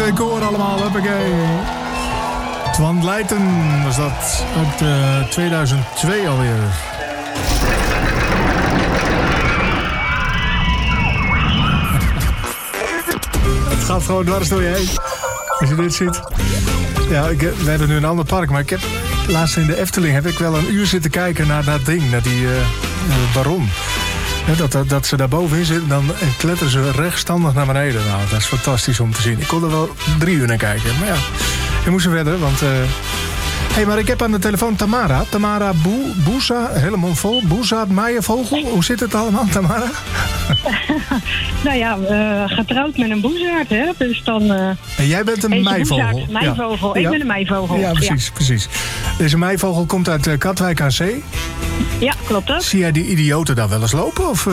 even in koor allemaal. Huppakee. Twan Leijten was dat uit 2002 alweer. Het gaat gewoon dwars door je heen. Als je dit ziet. Ja, we hebben nu een ander park, maar ik heb laatst in de Efteling heb ik wel een uur zitten kijken naar dat ding, naar die baron. Ja, dat ze daar bovenin zitten, dan kletteren ze rechtstandig naar beneden. Nou, dat is fantastisch om te zien. Ik kon er wel 3 uur naar kijken. Maar ja, we moesten verder, want... Hey, maar ik heb aan de telefoon Tamara. Tamara Boeza, helemaal vol. Boeza, Meijervogel. Hoe zit het allemaal, Tamara? Nou ja, getrouwd met een boezaard, hè. Dus dan... En jij bent een meivogel. Meivogel. Ja. Ik ben een meivogel. Ja, precies. Deze meivogel komt uit Katwijk aan Zee. Ja, klopt dat. Zie jij die idioten daar wel eens lopen, of...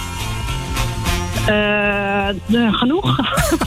genoeg.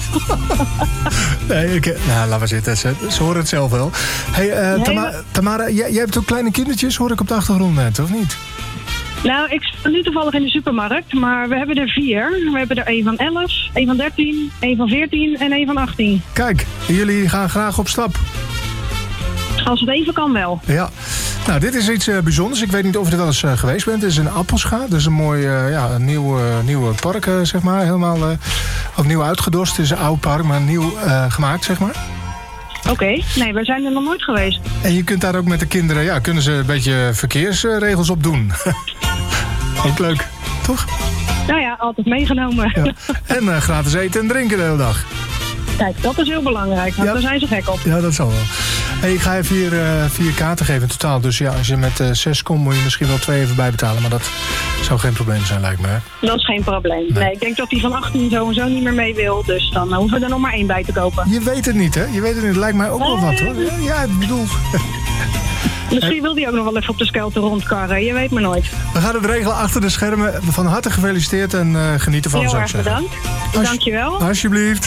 Nee, laat maar zitten. Ze horen het zelf wel. Hey, Tamara, jij hebt ook kleine kindertjes, hoor ik op de achtergrond net, of niet? Nou, ik sta nu toevallig in de supermarkt, maar we hebben er 4. We hebben er 1 van 11, 1 van 13, 1 van 14 en 1 van 18. Kijk, jullie gaan graag op stap. Als het even kan wel. Ja. Nou, dit is iets bijzonders. Ik weet niet of je er wel eens geweest bent. Het is een Appelscha. Dat is een mooi een nieuw park, zeg maar. Helemaal opnieuw uitgedost. Het is een oud park, maar nieuw gemaakt, zeg maar. Oké. Nee, we zijn er nog nooit geweest. En je kunt daar ook met de kinderen... kunnen ze een beetje verkeersregels op doen. Ook leuk, toch? Nou ja, altijd meegenomen. Ja. En gratis eten en drinken de hele dag. Kijk, dat is heel belangrijk, want daar zijn ze gek op. Ja, dat zal wel. Hey, ik ga je 4 kaarten geven in totaal. Dus ja, als je met 6 komt, moet je misschien wel 2 even bijbetalen. Maar dat zou geen probleem zijn, lijkt me. Hè? Dat is geen probleem. Nee, ik denk dat die van 18 sowieso niet meer mee wil. Dus dan hoeven we er nog maar 1 bij te kopen. Je weet het niet, hè? Je weet het niet. Het lijkt mij ook wel wat, hoor. Ja, ik bedoel... Misschien wil die ook nog wel even op de Skelter rondkarren. Je weet maar nooit. We gaan het regelen achter de schermen. Van harte gefeliciteerd en geniet ervan, zou ik zeggen. Heel erg bedankt. Dankjewel. Alsjeblieft.